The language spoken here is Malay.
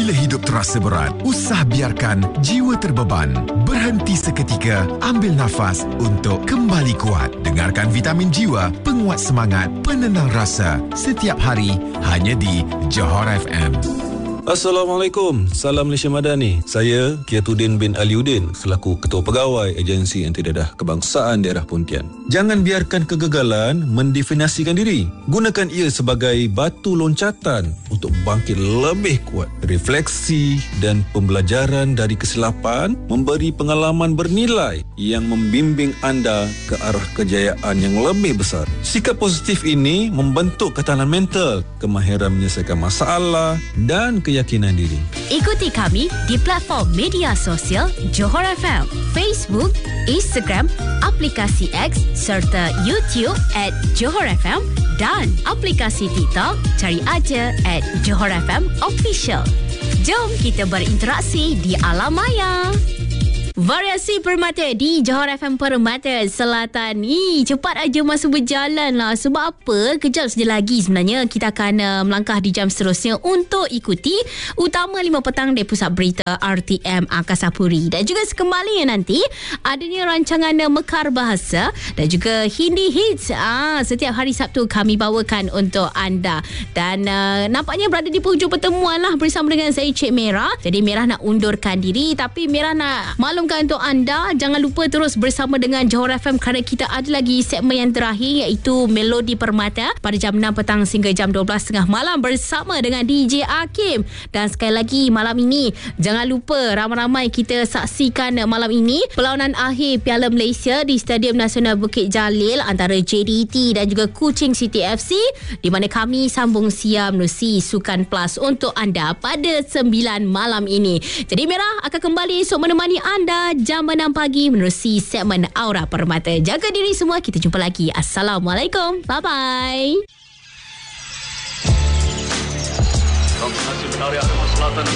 Bila hidup terasa berat, usah biarkan jiwa terbeban. Berhenti seketika, ambil nafas untuk kembali kuat. Dengarkan Vitamin Jiwa, penguat semangat, penenang rasa. Setiap hari, hanya di Johor FM. Assalamualaikum, salam Malaysia Madani. Saya Kiatuddin bin Aliuddin selaku Ketua Pegawai Agensi Antidadah Kebangsaan Daerah Pontian. Jangan biarkan kegagalan mendefinisikan diri. Gunakan ia sebagai batu loncatan untuk bangkit lebih kuat. Refleksi dan pembelajaran dari kesilapan memberi pengalaman bernilai yang membimbing anda ke arah kejayaan yang lebih besar. Sikap positif ini membentuk ketahanan mental, kemahiran menyelesaikan masalah dan keyakinan diri. Ikuti kami di platform media sosial Johor FM, Facebook, Instagram, aplikasi X serta YouTube @Johor FM dan aplikasi TikTok cari aja @Johor FM Official. Jom kita berinteraksi di alam maya. Variasi Permata di Johor FM Permata Selatan ni cepat aja masa berjalan lah. Sebab apa? Kejap saja lagi sebenarnya kita akan melangkah di jam seterusnya untuk ikuti Utama 5 Petang dari Pusat Berita RTM Angkasa Puri. Dan juga sekembalinya nanti adanya rancangan Mekar Bahasa dan juga Hindi Hits. Setiap hari Sabtu kami bawakan untuk anda. Dan nampaknya berada di penghujung pertemuan lah bersama dengan saya Cik Merah. Jadi Merah nak undurkan diri, tapi Merah nak maklumkan untuk anda, jangan lupa terus bersama dengan Johor FM kerana kita ada lagi segmen yang terakhir iaitu Melodi Permata pada jam 6 petang sehingga jam 12.30 malam bersama dengan DJ Hakim. Dan sekali lagi malam ini jangan lupa ramai-ramai kita saksikan malam ini perlawanan akhir Piala Malaysia di Stadium Nasional Bukit Jalil antara JDT dan juga Kuching City FC, di mana kami sambung siar menerusi Sukan Plus untuk anda pada 9 malam ini. Jadi Merah akan kembali esok menemani anda jam 6 pagi menerusi segmen Aura Permata. Jaga diri semua, kita jumpa lagi. Assalamualaikum. Bye-bye.